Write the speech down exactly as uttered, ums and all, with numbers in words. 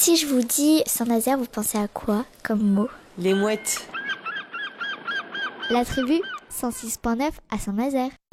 Si je vous dis Saint-Nazaire, vous pensez à quoi comme mot? Les mouettes. La tribu cent six point neuf à Saint-Nazaire.